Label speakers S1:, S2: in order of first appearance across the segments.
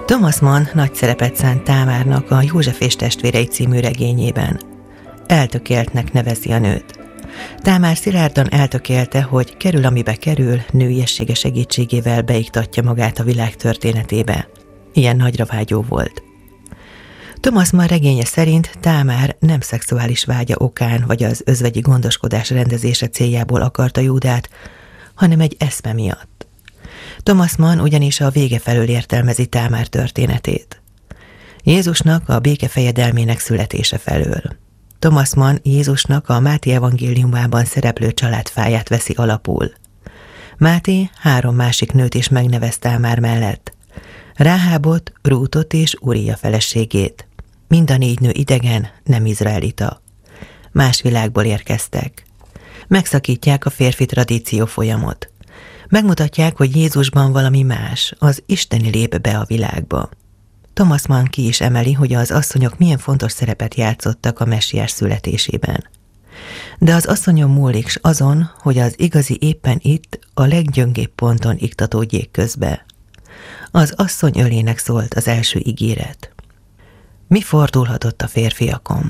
S1: Thomas Mann nagy szerepet szánt Támárnak a József és testvérei című regényében. Eltökéltnek nevezi a nőt. Támár szilárdan eltökélte, hogy kerül, amibe kerül, nőiessége segítségével beiktatja magát a világ történetébe. Ilyen nagyra vágyó volt. Thomas Mann regénye szerint Támár nem szexuális vágya okán vagy az özvegyi gondoskodás rendezése céljából akarta Júdát, hanem egy eszme miatt. Thomas Mann ugyanis a vége felől értelmezi Támár történetét. Jézusnak a béke fejedelmének születése felől. Thomas Mann Jézusnak a Máté evangéliumában szereplő családfáját veszi alapul. Máté 3 másik nőt is megnevez Támár mellett. Ráhábot, Rútot és Uria feleségét. Mind a 4 nő idegen, nem izraelita. Más világból érkeztek. Megszakítják a férfi tradíció folyamot. Megmutatják, hogy Jézusban valami más, az isteni lép be a világba. Thomas Mann ki is emeli, hogy az asszonyok milyen fontos szerepet játszottak a messiás születésében. De az asszonyon múlik s azon, hogy az igazi éppen itt, a leggyöngébb ponton iktatódjék közbe. Az asszony ölének szólt az első ígéret. Mi fordulhatott a férfiakon?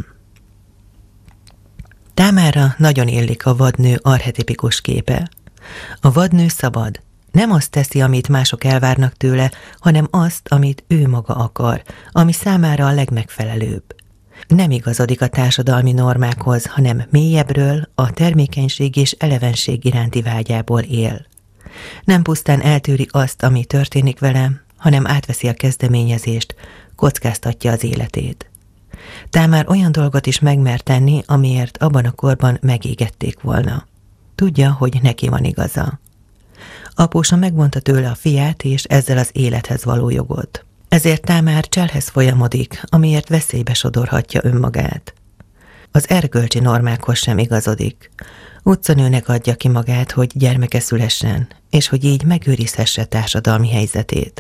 S1: Támárra nagyon illik a vadnő archetipikus képe. A vadnő szabad. Nem azt teszi, amit mások elvárnak tőle, hanem azt, amit ő maga akar, ami számára a legmegfelelőbb. Nem igazodik a társadalmi normákhoz, hanem mélyebbről, a termékenység és elevenség iránti vágyából él. Nem pusztán eltűri azt, ami történik vele, hanem átveszi a kezdeményezést, kockáztatja az életét. Támár olyan dolgot is megmer tenni, amiért abban a korban megégették volna. Tudja, hogy neki van igaza. Apósa megvonta tőle a fiát, és ezzel az élethez való jogot. Ezért Támár cselhez folyamodik, amiért veszélybe sodorhatja önmagát. Az erkölcsi normákhoz sem igazodik. Utcanőnek adja ki magát, hogy gyermeke szülessen, és hogy így megőrizhesse társadalmi helyzetét.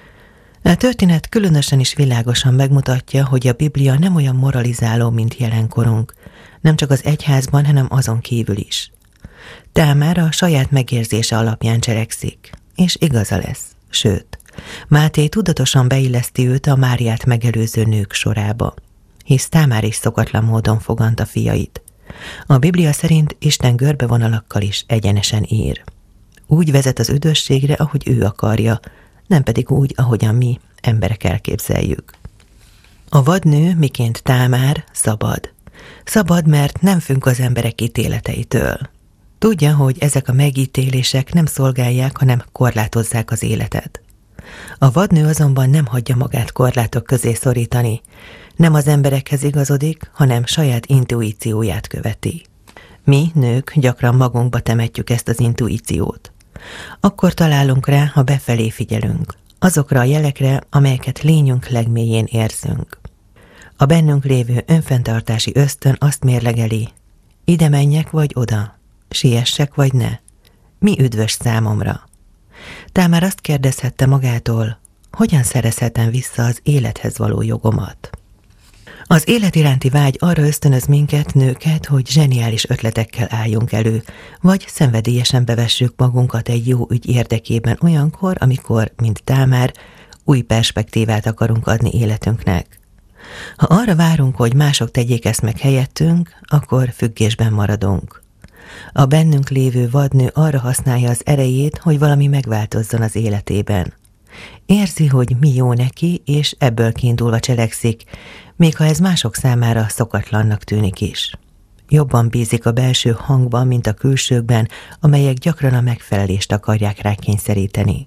S1: A történet különösen is világosan megmutatja, hogy a Biblia nem olyan moralizáló, mint jelenkorunk, nem csak az egyházban, hanem azon kívül is. Támár a saját megérzése alapján cselekszik, és igaza lesz, sőt, Máté tudatosan beilleszti őt a Máriát megelőző nők sorába, hisz Támár is szokatlan módon foganta fiait. A Biblia szerint Isten görbevonalakkal is egyenesen ír. Úgy vezet az üdvösségre, ahogy ő akarja, nem pedig úgy, ahogyan mi, emberek elképzeljük. A vadnő, miként Támár, szabad. Szabad, mert nem függ az emberek ítéleteitől. Tudja, hogy ezek a megítélések nem szolgálják, hanem korlátozzák az életet. A vadnő azonban nem hagyja magát korlátok közé szorítani, nem az emberekhez igazodik, hanem saját intuícióját követi. Mi, nők, gyakran magunkba temetjük ezt az intuíciót. Akkor találunk rá, ha befelé figyelünk, azokra a jelekre, amelyeket lényünk legmélyén érzünk. A bennünk lévő önfenntartási ösztön azt mérlegeli, ide menjek vagy oda, siessek vagy ne, mi üdvös számomra. Támár azt kérdezhette magától, hogyan szerezhetem vissza az élethez való jogomat. Az élet iránti vágy arra ösztönöz minket, nőket, hogy zseniális ötletekkel álljunk elő, vagy szenvedélyesen bevessük magunkat egy jó ügy érdekében olyankor, amikor, mint Támár, új perspektívát akarunk adni életünknek. Ha arra várunk, hogy mások tegyék ezt meg helyettünk, akkor függésben maradunk. A bennünk lévő vadnő arra használja az erejét, hogy valami megváltozzon az életében. Érzi, hogy mi jó neki, és ebből kiindulva cselekszik, még ha ez mások számára szokatlannak tűnik is. Jobban bízik a belső hangban, mint a külsőkben, amelyek gyakran a megfelelést akarják rákényszeríteni.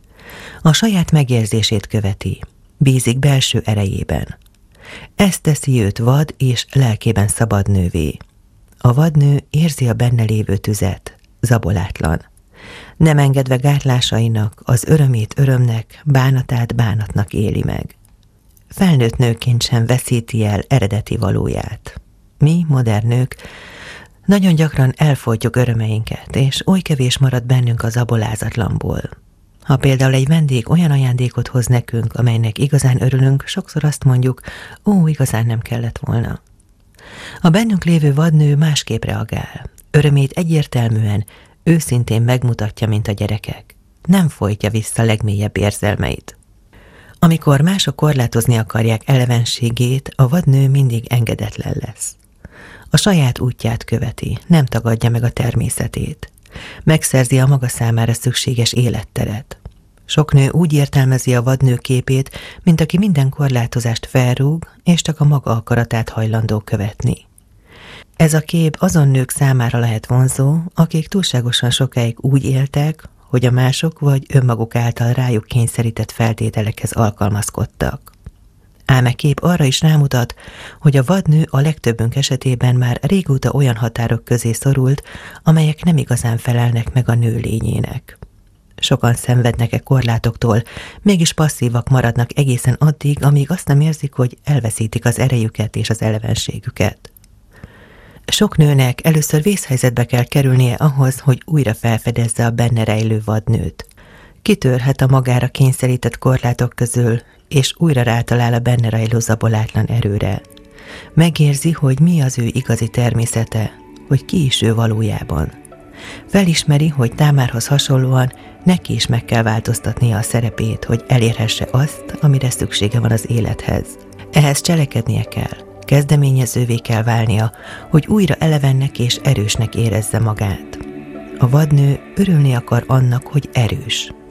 S1: A saját megérzését követi, bízik belső erejében. Ez teszi őt vad és lelkében szabad nővé. A vadnő érzi a benne lévő tüzet, zabolátlan. Nem engedve gátlásainak, az örömét örömnek, bánatát bánatnak éli meg. Felnőtt nőként sem veszíti el eredeti valóját. Mi, modern nők, nagyon gyakran elfolytjuk örömeinket, és oly kevés marad bennünk az zabolázatlanból. Ha például egy vendég olyan ajándékot hoz nekünk, amelynek igazán örülünk, sokszor azt mondjuk, igazán nem kellett volna. A bennünk lévő vadnő másképp reagál. Örömét egyértelműen, őszintén megmutatja, mint a gyerekek. Nem folytja vissza legmélyebb érzelmeit. Amikor mások korlátozni akarják elevenségét, a vadnő mindig engedetlen lesz. A saját útját követi, nem tagadja meg a természetét. Megszerzi a maga számára szükséges életteret. Sok nő úgy értelmezi a vadnő képét, mint aki minden korlátozást felrúg, és csak a maga akaratát hajlandó követni. Ez a kép azon nők számára lehet vonzó, akik túlságosan sokáig úgy éltek, hogy a mások vagy önmaguk által rájuk kényszerített feltételekhez alkalmazkodtak. Ám e kép arra is rámutat, hogy a vadnő a legtöbbünk esetében már régóta olyan határok közé szorult, amelyek nem igazán felelnek meg a nő lényének. Sokan szenvednek korlátoktól, mégis passzívak maradnak egészen addig, amíg azt nem érzik, hogy elveszítik az erejüket és az elevenségüket. Sok nőnek először vészhelyzetbe kell kerülnie ahhoz, hogy újra felfedezze a benne rejlő vadnőt. Kitörhet a magára kényszerített korlátok közül, és újra rátalál a benne rejlő zabolátlan erőre. Megérzi, hogy mi az ő igazi természete, hogy ki is ő valójában. Felismeri, hogy Támárhoz hasonlóan neki is meg kell változtatnia a szerepét, hogy elérhesse azt, amire szüksége van az élethez. Ehhez cselekednie kell, kezdeményezővé kell válnia, hogy újra elevennek és erősnek érezze magát. A vadnő örülni akar annak, hogy erős.